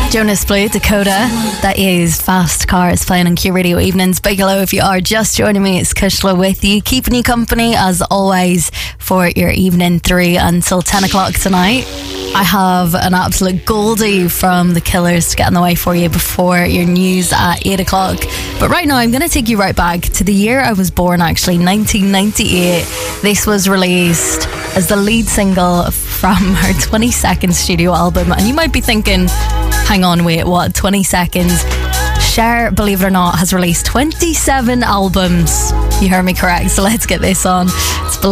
Jonas Blue, Dakota. That is Fast Cars playing on Q Radio Evenings. Big hello if you are just joining me. It's Kushla with you, keeping you company as always for your evening through until 10 o'clock tonight. I have an absolute goldie from The Killers to get on the way for you before your news at 8 o'clock. But right now I'm going to take you right back to the year I was born, actually, 1998. This was released as the lead single from her 22nd studio album. And you might be thinking, hang on, wait, what, 20 seconds? Cher, believe it or not, has released 27 albums. You heard me correct, so let's get this on.